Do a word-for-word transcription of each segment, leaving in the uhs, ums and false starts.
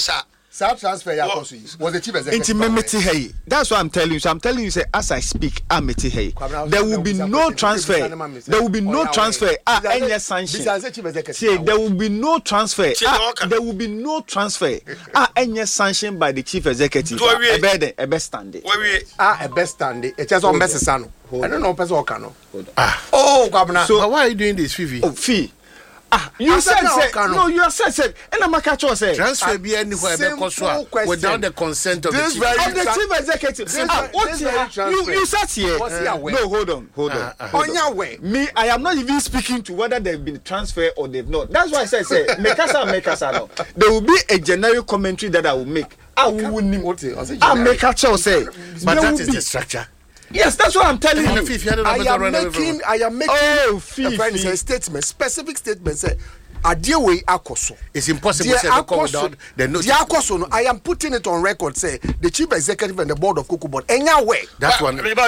South transfer was the chief executive. Hey. That's what I'm telling you. So I'm telling you, say, as I speak, I'm hey. There will be no transfer. There will be no transfer. Ah, any sanction. See, there will be no transfer. Ah, there will be no transfer. Ah, any sanction by the chief executive. A bed, a best standing. Ah, a best standing. It's just on best sano. I don't know, person cano. Ah, oh, Governor. So why are you doing this, Fifi? Oh, fee. Ah, you said, said no, you said said, and I'm a catcher said transfer be anywhere without the consent of the chief, of the chief executive. Ah, what you you said here? No, hold on, hold on. On your way, me, I am not even speaking to whether they've been transferred or they've not. That's why I said, say, make us make us no. There will be a generic commentary that I will make. I will make a choice say, but that is the structure. Yes, that's what I'm telling you. I am making, I am making oh, a, a statement, specific statement. Say, Adiawe Akoso. It's impossible to say without the notice. Akoso, I am putting it on record. Say the chief executive and the board of Cocoa Board. Anyway, that's one. I mean,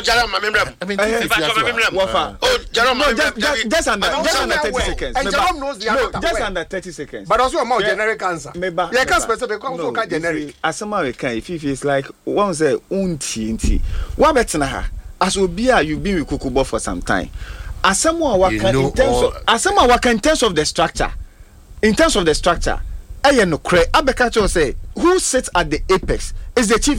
oh, no, just, just under, just under thirty seconds. And Jerome knows the answer. No, just under thirty seconds. But also a more generic answer. Meba, yeah, can't specific. Also, can generic. As a can if it's like one say unti unti. What better na? As Obia, you've been with Cocoa Board for some time. As someone work in terms of, as someone work in terms of the structure, in terms of the structure, I no cre. Abekacho say who sits at the apex is the chief